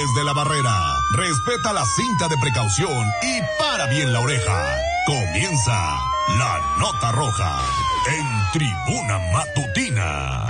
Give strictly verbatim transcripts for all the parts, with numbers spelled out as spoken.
Desde la barrera, respeta la cinta de precaución y para bien la oreja. Comienza la Nota Roja en Tribuna Matutina.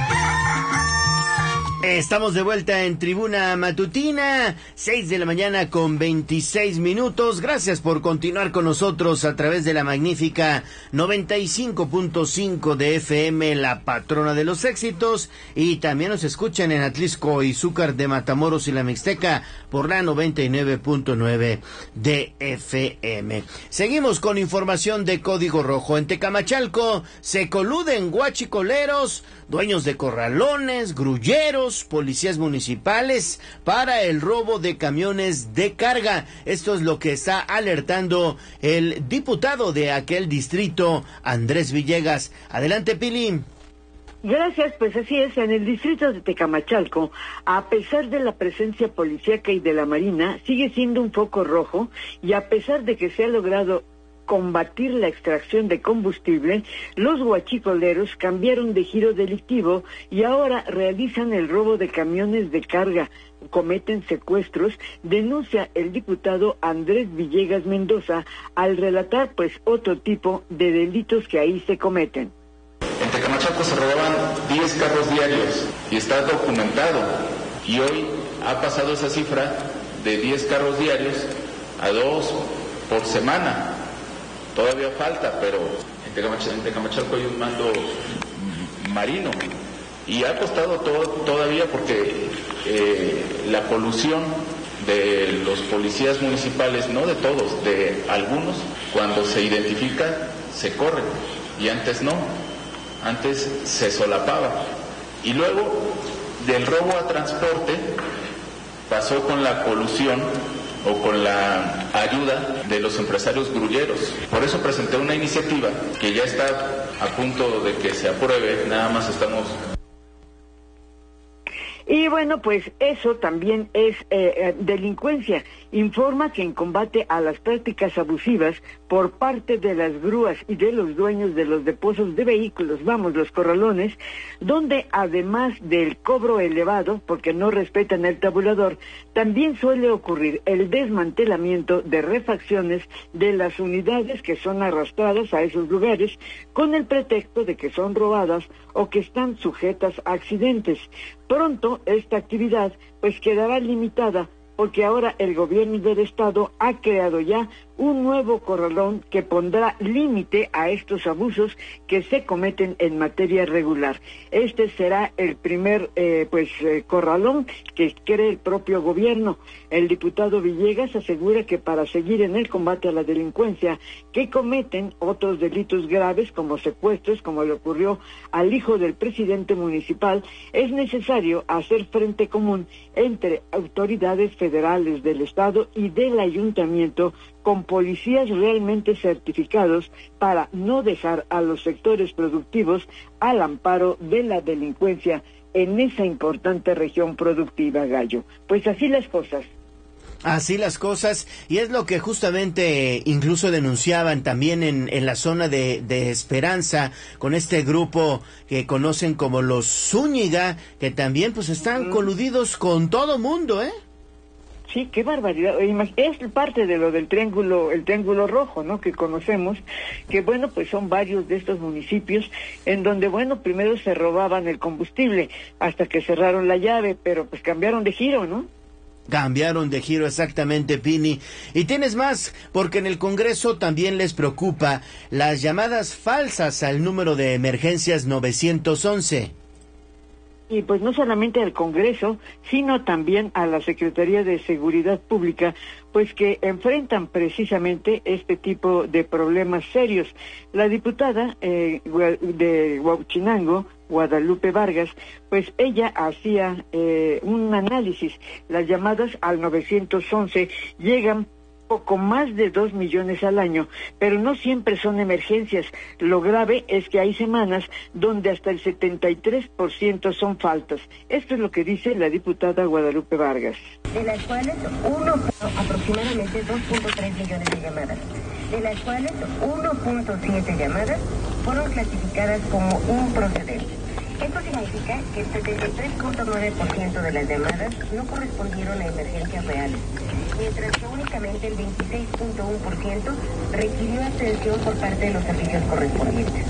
Estamos de vuelta en Tribuna Matutina, seis de la mañana con veintiséis minutos. Gracias por continuar con nosotros a través de la magnífica noventa y cinco punto cinco de F M, la patrona de los éxitos. Y también nos escuchan en Atlisco, Izúcar de Matamoros y la Mixteca por la noventa y nueve punto nueve de F M. Seguimos con información de Código Rojo. En Tecamachalco se coluden guachicoleros, dueños de corralones, grulleros, policías municipales para el robo de camiones de carga. Esto es lo que está alertando el diputado de aquel distrito, Andrés Villegas. Adelante, Pili. Gracias, pues así es, en el distrito de Tecamachalco, a pesar de la presencia policíaca y de la Marina, sigue siendo un foco rojo, y a pesar de que se ha logrado combatir la extracción de combustible, los guachicoleros cambiaron de giro delictivo y ahora realizan el robo de camiones de carga, cometen secuestros, denuncia el diputado Andrés Villegas Mendoza al relatar pues otro tipo de delitos que ahí se cometen. En Tecamachalco se robaban diez carros diarios y está documentado, y hoy ha pasado esa cifra de diez carros diarios a dos por semana. Todavía falta, pero en Tecamachalco, en Tecamachalco hay un mando marino y ha costado todo, todavía porque eh, la polución de los policías municipales, no de todos, de algunos, cuando se identifica se corren, y antes no, antes se solapaba. Y luego del robo a transporte pasó con la colusión o con la ayuda de los empresarios grulleros. Por eso presenté una iniciativa que ya está a punto de que se apruebe, nada más estamos... Y bueno, pues eso también es eh, delincuencia. Informa que en combate a las prácticas abusivas por parte de las grúas y de los dueños de los depósitos de vehículos, vamos, los corralones, donde además del cobro elevado, porque no respetan el tabulador, también suele ocurrir el desmantelamiento de refacciones de las unidades que son arrastradas a esos lugares con el pretexto de que son robadas o que están sujetas a accidentes. Pronto esta actividad pues quedará limitada, porque ahora el gobierno del estado ha creado ya un nuevo corralón que pondrá límite a estos abusos que se cometen en materia regular. Este será el primer eh, pues eh, corralón que cree el propio gobierno. El diputado Villegas asegura que para seguir en el combate a la delincuencia que cometen otros delitos graves como secuestros, como le ocurrió al hijo del presidente municipal, es necesario hacer frente común entre autoridades federales del estado y del ayuntamiento, con policías realmente certificados para no dejar a los sectores productivos al amparo de la delincuencia en esa importante región productiva, Gallo. Pues así las cosas. Así las cosas, y es lo que justamente incluso denunciaban también en, en la zona de, de Esperanza, con este grupo que conocen como los Zúñiga, que también pues están mm. coludidos con todo mundo, ¿eh? Sí, qué barbaridad. Es parte de lo del triángulo, el triángulo rojo, ¿no? Que conocemos, que bueno, pues son varios de estos municipios en donde, bueno, primero se robaban el combustible hasta que cerraron la llave, pero pues cambiaron de giro, ¿no? Cambiaron de giro, exactamente, Pini. Y tienes más, porque en el Congreso también les preocupa las llamadas falsas al número de emergencias novecientos once. Y pues no solamente al Congreso, sino también a la Secretaría de Seguridad Pública, pues que enfrentan precisamente este tipo de problemas serios. La diputada eh, de Huachinango, Guadalupe Vargas, pues ella hacía eh, un análisis. Las llamadas al novecientos once llegan poco más de dos millones al año, pero no siempre son emergencias. Lo grave es que hay semanas donde hasta el setenta y tres por ciento son faltas. Esto es lo que dice la diputada Guadalupe Vargas. De las cuales uno, aproximadamente dos punto tres millones de llamadas, de las cuales uno punto siete llamadas fueron clasificadas como improcedentes. Esto significa que el setenta y tres punto nueve por ciento de las llamadas no correspondieron a emergencias reales, mientras que únicamente el veintiséis punto uno por ciento requirió atención por parte de los servicios correspondientes.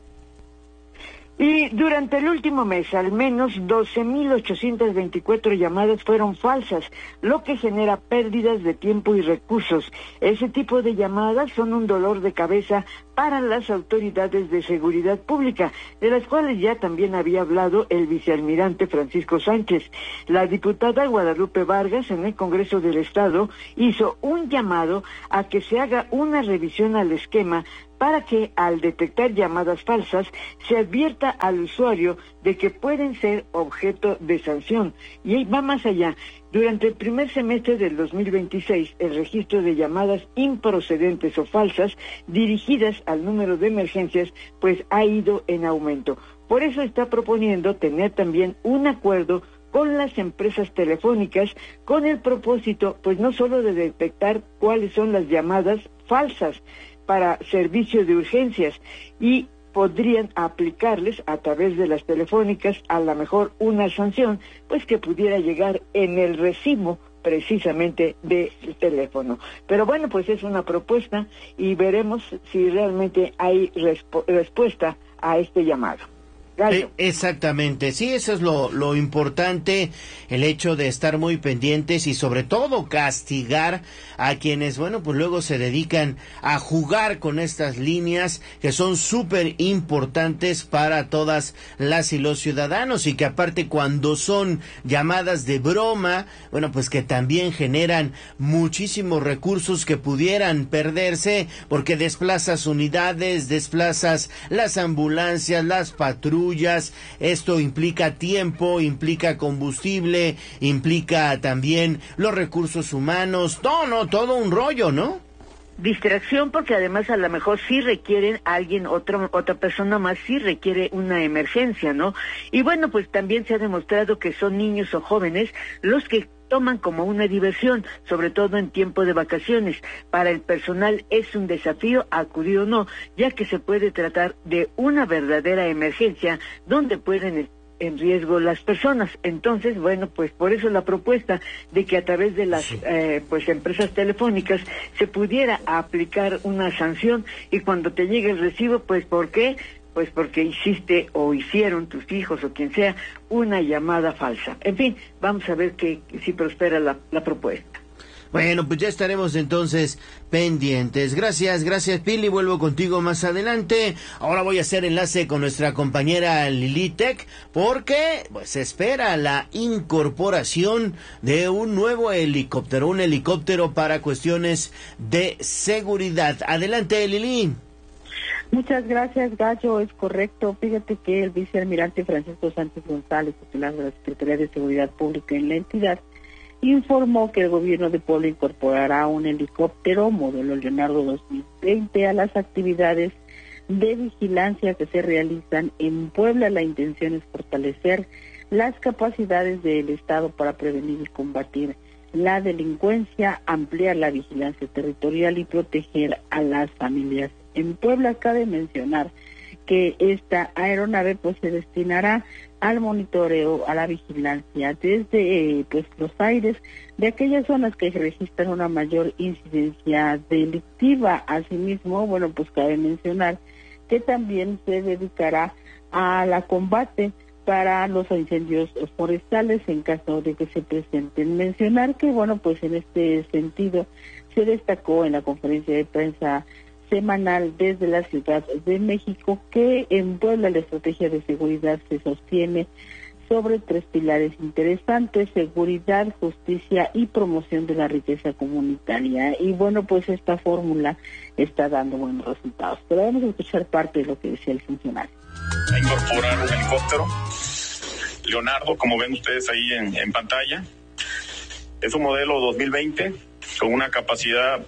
Y durante el último mes, al menos doce mil ochocientas veinticuatro llamadas fueron falsas, lo que genera pérdidas de tiempo y recursos. Ese tipo de llamadas son un dolor de cabeza para las autoridades de seguridad pública, de las cuales ya también había hablado el vicealmirante Francisco Sánchez. La diputada Guadalupe Vargas en el Congreso del Estado hizo un llamado a que se haga una revisión al esquema para que al detectar llamadas falsas se advierta al usuario de que pueden ser objeto de sanción. Y va más allá. Durante el primer semestre del dos mil veintiséis, el registro de llamadas improcedentes o falsas dirigidas al número de emergencias pues ha ido en aumento. Por eso está proponiendo tener también un acuerdo con las empresas telefónicas con el propósito pues no solo de detectar cuáles son las llamadas falsas para servicio de urgencias y podrían aplicarles a través de las telefónicas a lo mejor una sanción, pues que pudiera llegar en el recibo precisamente del teléfono. Pero bueno, pues es una propuesta y veremos si realmente hay resp- respuesta a este llamado. Eh, exactamente, sí, eso es lo, lo importante, el hecho de estar muy pendientes y sobre todo castigar a quienes, bueno, pues luego se dedican a jugar con estas líneas que son súper importantes para todas las y los ciudadanos y que aparte cuando son llamadas de broma, bueno, pues que también generan muchísimos recursos que pudieran perderse porque desplazas unidades, desplazas las ambulancias, las patrullas. Esto implica tiempo, implica combustible, implica también los recursos humanos, no, no, todo un rollo, ¿no? Distracción porque además a lo mejor sí requieren a alguien, otro, otra persona más, sí requiere una emergencia, ¿no? Y bueno, pues también se ha demostrado que son niños o jóvenes los que toman como una diversión, sobre todo en tiempo de vacaciones. Para el personal es un desafío acudir o no, ya que se puede tratar de una verdadera emergencia donde pueden estar en riesgo las personas. Entonces, bueno, pues por eso la propuesta de que a través de las eh, pues empresas telefónicas se pudiera aplicar una sanción y cuando te llegue el recibo, pues ¿por qué? Pues porque hiciste o hicieron tus hijos o quien sea una llamada falsa. En fin, vamos a ver que si prospera la, la propuesta. Bueno, pues ya estaremos entonces pendientes. Gracias, gracias Pili, vuelvo contigo más adelante. Ahora voy a hacer enlace con nuestra compañera Lili Tech porque pues se espera la incorporación de un nuevo helicóptero, un helicóptero para cuestiones de seguridad. Adelante Lili. Muchas gracias, Gallo, es correcto. Fíjate que el vicealmirante Francisco Sánchez González, titular de la Secretaría de Seguridad Pública en la entidad, informó que el gobierno de Puebla incorporará un helicóptero modelo Leonardo dos mil veinte a las actividades de vigilancia que se realizan en Puebla. La intención es fortalecer las capacidades del Estado para prevenir y combatir la delincuencia, ampliar la vigilancia territorial y proteger a las familias. En Puebla cabe mencionar que esta aeronave pues se destinará al monitoreo, a la vigilancia desde eh, pues los aires de aquellas zonas que registran una mayor incidencia delictiva. Asimismo, bueno, pues cabe mencionar que también se dedicará a la combate para los incendios forestales en caso de que se presenten. Mencionar que, bueno, pues en este sentido se destacó en la conferencia de prensa semanal desde la Ciudad de México que en Puebla la estrategia de seguridad se sostiene sobre tres pilares interesantes: seguridad, justicia y promoción de la riqueza comunitaria. Y bueno, pues esta fórmula está dando buenos resultados. Pero vamos a escuchar parte de lo que decía el funcionario. A incorporar un helicóptero Leonardo, como ven ustedes ahí en, en pantalla. Es un modelo dos mil veinte con una capacidad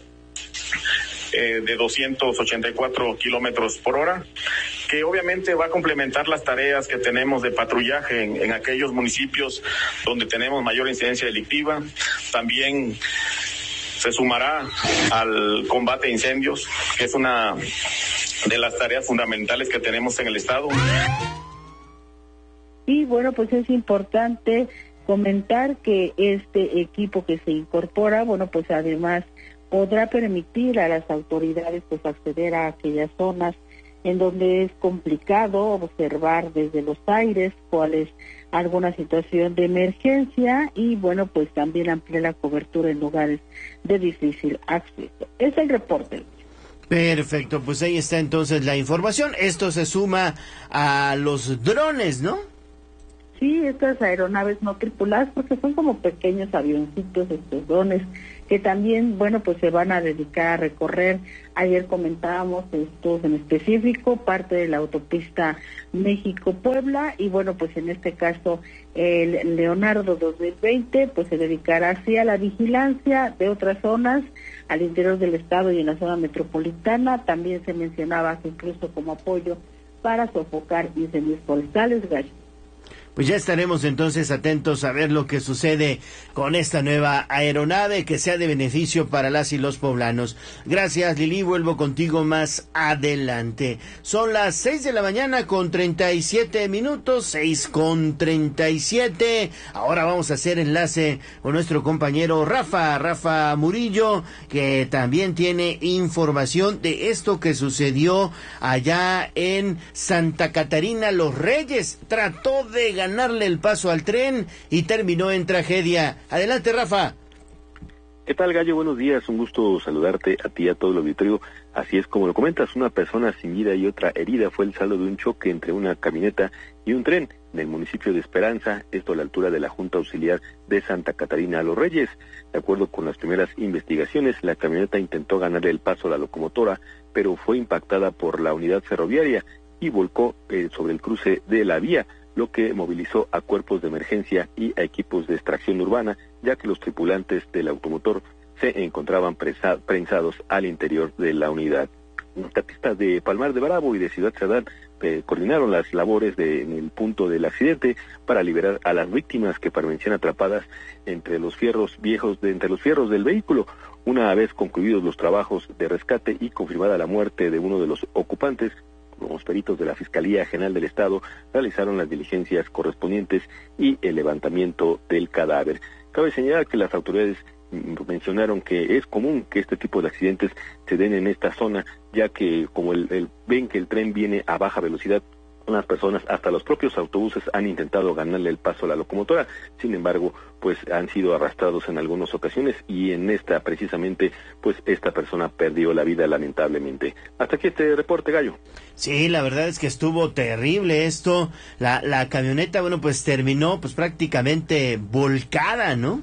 Eh, de doscientos ochenta y cuatro kilómetros por hora, que obviamente va a complementar las tareas que tenemos de patrullaje en, en aquellos municipios donde tenemos mayor incidencia delictiva. También se sumará al combate a incendios, que es una de las tareas fundamentales que tenemos en el Estado. Y bueno, pues es importante comentar que este equipo que se incorpora, bueno, pues además podrá permitir a las autoridades pues acceder a aquellas zonas en donde es complicado observar desde los aires cuál es alguna situación de emergencia y bueno, pues también ampliar la cobertura en lugares de difícil acceso. Es el reporte. Perfecto, pues ahí está entonces la información. Esto se suma a los drones, ¿no? Sí, estas aeronaves no tripuladas, porque son como pequeños avioncitos, estos drones, que también, bueno, pues se van a dedicar a recorrer. Ayer comentábamos estos en específico, parte de la autopista México-Puebla, y bueno, pues en este caso el Leonardo dos mil veinte, pues se dedicará así a la vigilancia de otras zonas al interior del estado y en la zona metropolitana. También se mencionaba que incluso como apoyo para sofocar incendios forestales, Gallo. Pues ya estaremos entonces atentos a ver lo que sucede con esta nueva aeronave que sea de beneficio para las y los poblanos. Gracias, Lili, vuelvo contigo más adelante. Son las seis de la mañana con treinta y siete minutos, seis con treinta y siete. Ahora vamos a hacer enlace con nuestro compañero Rafa, Rafa Murillo, que también tiene información de esto que sucedió allá en Santa Catarina Los Reyes. Trató de ganarle el paso al tren y terminó en tragedia. Adelante, Rafa. ¿Qué tal, Gallo? Buenos días, un gusto saludarte a ti y a todo el auditorio. Así es como lo comentas, una persona sin vida y otra herida fue el saldo de un choque entre una camioneta y un tren en el municipio de Esperanza, esto a la altura de la Junta Auxiliar de Santa Catarina Los Reyes. De acuerdo con las primeras investigaciones, la camioneta intentó ganarle el paso a la locomotora, pero fue impactada por la unidad ferroviaria y volcó eh, sobre el cruce de la vía, lo que movilizó a cuerpos de emergencia y a equipos de extracción urbana, ya que los tripulantes del automotor se encontraban presa, prensados al interior de la unidad. Los taxistas de Palmar de Bravo y de Ciudad Cerdán eh, coordinaron las labores de, en el punto del accidente para liberar a las víctimas que permanecían atrapadas entre los fierros viejos, de, entre los fierros del vehículo. Una vez concluidos los trabajos de rescate y confirmada la muerte de uno de los ocupantes, los peritos de la Fiscalía General del Estado realizaron las diligencias correspondientes y el levantamiento del cadáver. Cabe señalar que las autoridades mencionaron que es común que este tipo de accidentes se den en esta zona, ya que como el, el, ven que el tren viene a baja velocidad, unas personas, hasta los propios autobuses, han intentado ganarle el paso a la locomotora. Sin embargo, pues han sido arrastrados en algunas ocasiones y en esta precisamente, pues esta persona perdió la vida lamentablemente. Hasta aquí este reporte, Gallo. Sí, la verdad es que estuvo terrible esto. La, la camioneta, bueno, pues terminó pues prácticamente volcada, ¿no?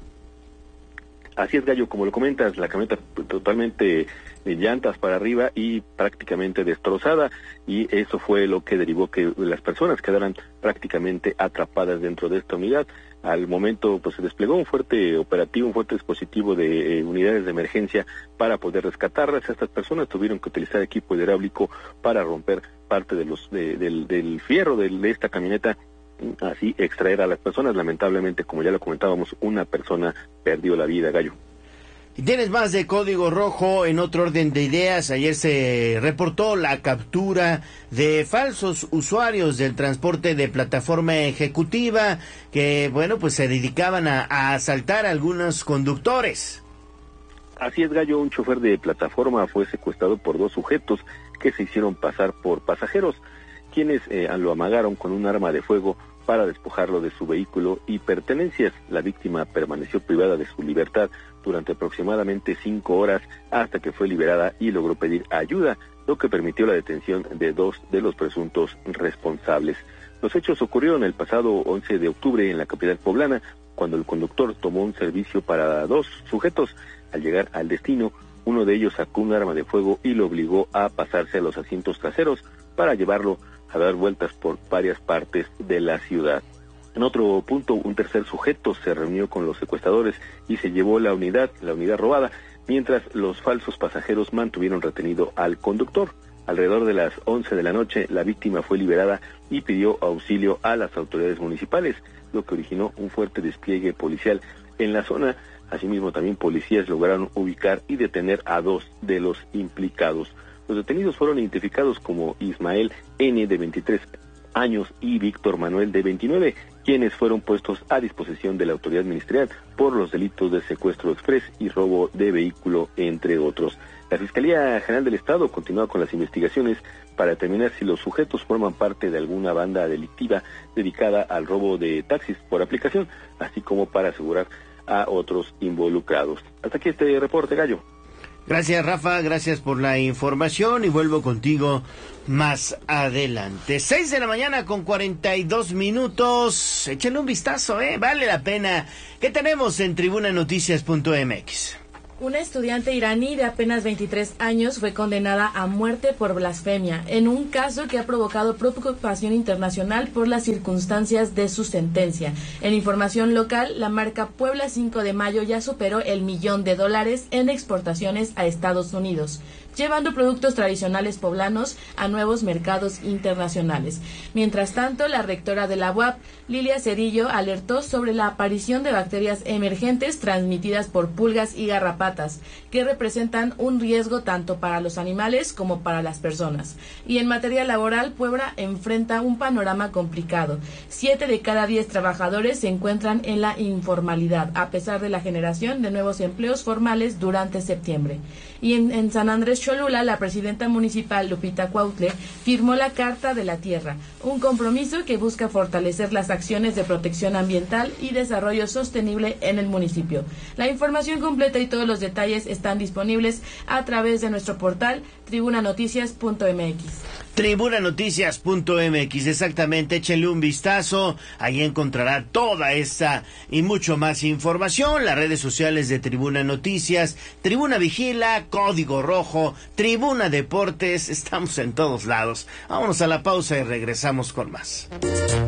Así es, Gallo, como lo comentas, la camioneta totalmente de llantas para arriba y prácticamente destrozada, y eso fue lo que derivó que las personas quedaran prácticamente atrapadas dentro de esta unidad. Al momento pues se desplegó un fuerte operativo, un fuerte dispositivo de eh, unidades de emergencia para poder rescatarlas. Estas personas tuvieron que utilizar equipo hidráulico para romper parte de los de, del, del fierro de, de esta camioneta, así extraer a las personas. Lamentablemente, como ya lo comentábamos, una persona perdió la vida, Gallo. Y tienes más de Código Rojo. En otro orden de ideas, ayer se reportó la captura de falsos usuarios del transporte de plataforma ejecutiva que, bueno, pues se dedicaban a, a asaltar a algunos conductores. Así es, Gallo, un chofer de plataforma fue secuestrado por dos sujetos que se hicieron pasar por pasajeros, quienes eh, lo amagaron con un arma de fuego para despojarlo de su vehículo y pertenencias. La víctima permaneció privada de su libertad durante aproximadamente cinco horas hasta que fue liberada y logró pedir ayuda, lo que permitió la detención de dos de los presuntos responsables. Los hechos ocurrieron el pasado once de octubre en la capital poblana, cuando el conductor tomó un servicio para dos sujetos. Al llegar al destino, uno de ellos sacó un arma de fuego y lo obligó a pasarse a los asientos traseros para llevarlo a dar vueltas por varias partes de la ciudad. En otro punto, un tercer sujeto se reunió con los secuestradores y se llevó la unidad, la unidad robada, mientras los falsos pasajeros mantuvieron retenido al conductor. Alrededor de las once de la noche, la víctima fue liberada y pidió auxilio a las autoridades municipales, lo que originó un fuerte despliegue policial en la zona. Asimismo, también policías lograron ubicar y detener a dos de los implicados. Los detenidos fueron identificados como Ismael N., de veintitrés años, y Víctor Manuel, de veintinueve, quienes fueron puestos a disposición de la autoridad ministerial por los delitos de secuestro exprés y robo de vehículo, entre otros. La Fiscalía General del Estado continúa con las investigaciones para determinar si los sujetos forman parte de alguna banda delictiva dedicada al robo de taxis por aplicación, así como para asegurar a otros involucrados. Hasta aquí este reporte, Gallo. Gracias, Rafa, gracias por la información y vuelvo contigo más adelante. Seis de la mañana con cuarenta y dos minutos. Échale un vistazo, eh, vale la pena. ¿Qué tenemos en tribuna noticias punto m x? Una estudiante iraní de apenas veintitrés años fue condenada a muerte por blasfemia, en un caso que ha provocado preocupación internacional por las circunstancias de su sentencia. En información local, la marca Puebla cinco de mayo ya superó el millón de dólares en exportaciones a Estados Unidos, llevando productos tradicionales poblanos a nuevos mercados internacionales. Mientras tanto, la rectora de la U A P, Lilia Cerillo, alertó sobre la aparición de bacterias emergentes transmitidas por pulgas y garrapatas, que representan un riesgo tanto para los animales como para las personas. Y en materia laboral, Puebla enfrenta un panorama complicado. Siete de cada diez trabajadores se encuentran en la informalidad, a pesar de la generación de nuevos empleos formales durante septiembre. Y en, en San Andrés Cholula, la presidenta municipal Lupita Cuautle firmó la Carta de la Tierra, un compromiso que busca fortalecer las acciones de protección ambiental y desarrollo sostenible en el municipio. La información completa y todos los detalles están disponibles a través de nuestro portal tribuna noticias punto m x. tribuna noticias punto m x, exactamente, échenle un vistazo, ahí encontrará toda esa y mucho más información, las redes sociales de Tribuna Noticias, Tribuna Vigila, Código Rojo, Tribuna Deportes, estamos en todos lados. Vámonos a la pausa y regresamos con más.